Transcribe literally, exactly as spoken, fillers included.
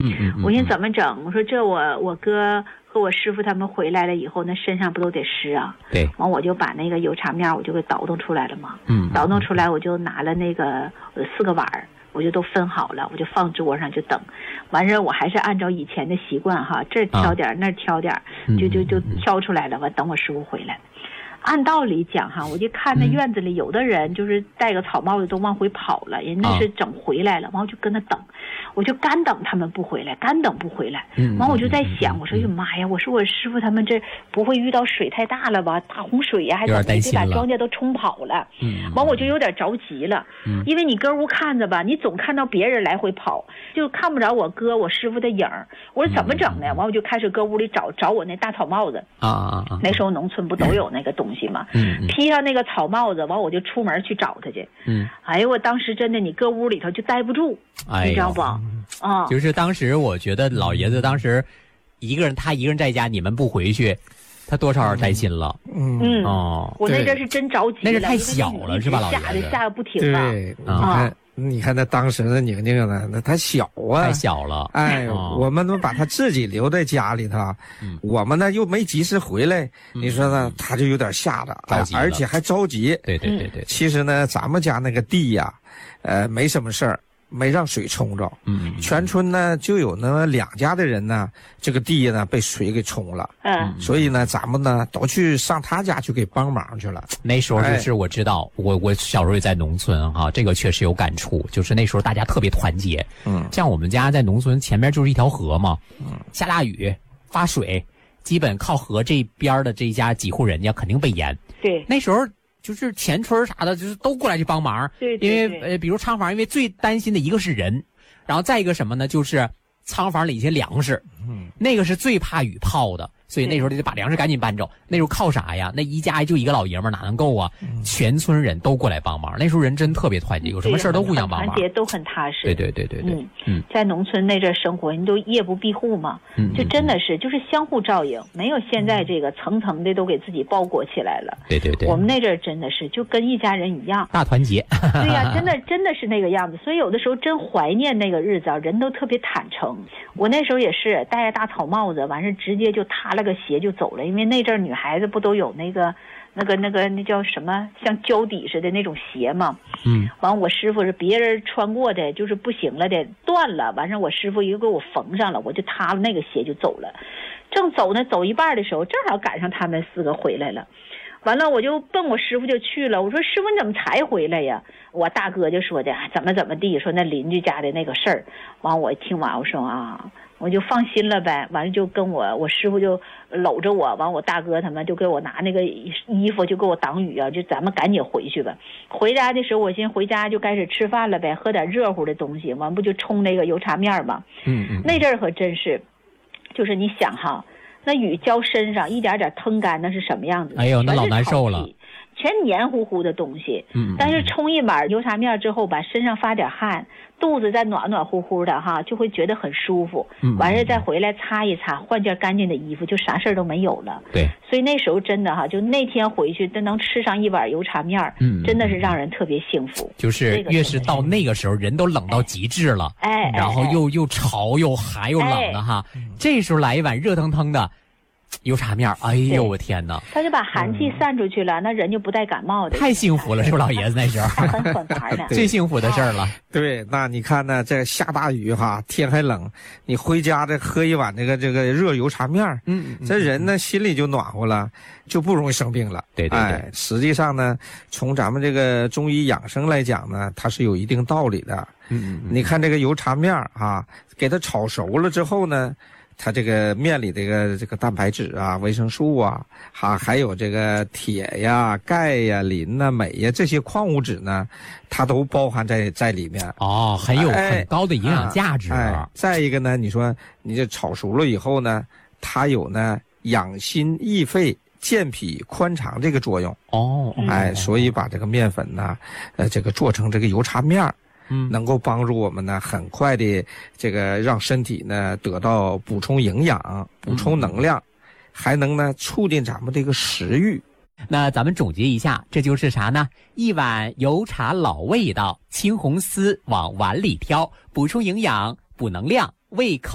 嗯嗯嗯， 我寻思怎么整？我说这我我哥和我师傅他们回来了以后，那身上不都得湿啊？ 对。 完我就把那个油茶面我就给倒腾出来了嘛。 嗯。 倒腾出来我就拿了那个四个碗儿，我就都分好了，我就放桌上就等。完事我还是按照以前的习惯哈，这儿挑点、啊、那儿挑点，就就就挑出来了。完等我师傅回来。按道理讲哈，我就看那院子里有的人就是戴个草帽子都往回跑了，人那是整回来了，完我就跟他等，我就干等他们不回来，干等不回来。完我就在想，我说哟妈呀，我说我师傅他们这不会遇到水太大了吧？大洪水呀、啊，还怎么得把庄稼都冲跑了？完我就有点着急了，因为你搁屋看着吧，你总看到别人来回跑，就看不着我哥我师傅的影儿。我说怎么整呢？完我就开始搁屋里找找我那大草帽子啊啊啊！那时候农村不都有那个东西。嗯，披上那个草帽子，完我就出门去找他去。嗯，哎呦，我当时真的，你搁屋里头就待不住，哎、你知道不？啊、 嗯，就是当时我觉得老爷子当时一个人，他一个人在家，你们不回去，他多少有点担心了。 嗯嗯哦，我那阵是真着急了， 那是太小了，是吧，老爷子？ 下的下个不停啊。对，你看。你看那当时的宁宁呢，那他小啊， 太小了。 哎，哦、我们都把他自己留在家里头，嗯、我们呢又没及时回来，嗯、你说呢，他就有点吓着， 着急， 而且还着急。 对对对对。 其实呢，咱们家那个地呀，呃，没什么事儿。没让水冲着，嗯，全村呢就有那么两家的人呢，这个地呢被水给冲了，嗯，所以呢，咱们呢都去上他家去给帮忙去了。 那时候就是我知道，哎、我我小时候也在农村哈，这个确实有感触，就是那时候大家特别团结，嗯，像我们家在农村前面就是一条河嘛，嗯，下大雨发水，基本靠河这边的这一家几户人家肯定被淹， 对， 那时候。就是前村啥的，就是都过来去帮忙。 对，对因为呃，比如仓房，因为最担心的一个是人，然后再一个什么呢？就是仓房里一些粮食，嗯，那个是最怕雨泡的，所以那时候得把粮食赶紧搬走。那时候靠啥呀？那一家就一个老爷们哪能够啊？嗯、全村人都过来帮忙，那时候人真特别团结，有什么事都互相帮忙， 团结都很踏实。 对对对对对， 嗯嗯，在农村那阵生活，你都夜不闭户嘛，嗯，就真的是就是相互照应，没有现在这个层层的都给自己包裹起来了。 对对对， 我们那阵真的是就跟一家人一样， 大团结。 对呀、啊，真的真的是那个样子，所以有的时候真怀念那个日子啊，人都特别坦诚。我那时候也是戴着大草帽子，完事直接就踏了个鞋就走了，因为那阵女孩子不都有那个那个那个那叫什么像胶底似的那种鞋嘛，嗯，完我师傅是别人穿过的，就是不行了的断了，完事我师傅又给我缝上了，我就踏了那个鞋就走了。正走呢，走一半的时候，正好赶上他们四个回来了。完了，我就奔我师傅就去了。我说：“师傅，你怎么才回来呀？”我大哥就说的怎么怎么地，说那邻居家的那个事儿。完，我听完我说啊，我就放心了呗。完了就跟我我师傅就搂着我，完我大哥他们就给我拿那个衣服就给我挡雨啊，就咱们赶紧回去吧。回家的时候，我先回家就开始吃饭了呗，喝点热乎的东西。完不就冲那个油茶面嘛。嗯嗯。那阵儿可真是，就是你想哈。那雨浇身上一点点腾干，那是什么样子？ 哎呦，那老难受了， 全黏糊糊的东西。嗯，但是冲一碗油茶面之后，把身上发点汗，肚子再暖暖乎乎的哈，就会觉得很舒服。嗯，完事再回来擦一擦，换件干净的衣服，就啥事儿都没有了。 对， 所以那时候真的哈，就那天回去都能吃上一碗油茶面，嗯，真的是让人特别幸福。 就是越是到那个时候，人都冷到极致了，哎，然后又又潮又寒又冷的哈，这时候来一碗热腾腾的油茶面，哎呦我天哪！ 他就把寒气散出去了，嗯、那人就不带感冒的。 太幸福了，是不是老爷子那时候？ 很很玩的， 最幸福的事儿了。 对，那你看呢，这下大雨哈，天还冷，你回家这喝一碗这个这个热油茶面，嗯，这人呢心里就暖和了，就不容易生病了。 对对对。 哎，实际上呢，从咱们这个中医养生来讲呢，它是有一定道理的。嗯嗯。你看这个油茶面啊，给它炒熟了之后呢。它这个面里这个这个蛋白质啊、维生素啊，哈、啊，还有这个铁呀、钙呀、磷呐、镁呀这些矿物质呢，它都包含在在里面。 哦，很有很高的营养价值。 哎哎、再一个呢，你说你这炒熟了以后呢，它有呢养心益肺、健脾宽肠这个作用。哦，哎，所以把这个面粉呢，呃，这个做成这个油茶面。嗯，能够帮助我们呢，很快的这个让身体呢得到补充营养、补充能量，嗯、还能呢促进咱们这个食欲。 那咱们总结一下，这就是啥呢？一碗油茶老味道，青红丝往碗里挑，补充营养、补能量，胃口。